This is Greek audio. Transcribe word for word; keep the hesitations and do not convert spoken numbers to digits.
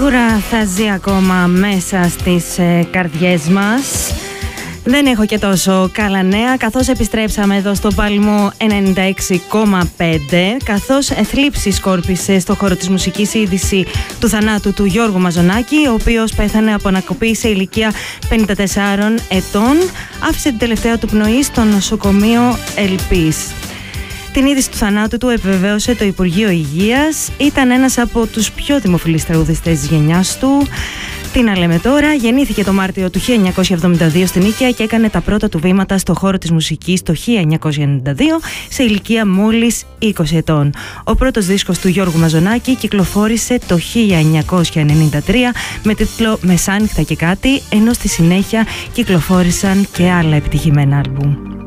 σίγουρα θα ζει ακόμα μέσα στις ε, καρδιές μας. Δεν έχω και τόσο καλά νέα, καθώς επιστρέψαμε εδώ στο Παλμό ενενήντα έξι κόμμα πέντε, καθώς θλίψη σκόρπισε στο χώρο της μουσικής είδηση του θανάτου του Γιώργου Μαζονάκη, ο οποίος πέθανε από ανακοπή σε ηλικία πενήντα τεσσάρων ετών. Άφησε την τελευταία του πνοή στο νοσοκομείο Ελπής. Την είδηση του θανάτου του επιβεβαίωσε το Υπουργείο Υγείας. Ήταν ένας από τους πιο δημοφιλείς τραγουδιστές της γενιάς του. Τι να λέμε τώρα, γεννήθηκε το Μάρτιο του χίλια εννιακόσια εβδομήντα δύο στην Νίκαια και έκανε τα πρώτα του βήματα στο χώρο της μουσικής το χίλια εννιακόσια ενενήντα δύο σε ηλικία μόλις είκοσι ετών. Ο πρώτος δίσκος του Γιώργου Μαζονάκη κυκλοφόρησε το χίλια εννιακόσια ενενήντα τρία με τίτλο «Μεσάνυχτα και κάτι», ενώ στη συνέχεια κυκλοφόρησαν και άλλα επιτυχημένα άλμπουμ.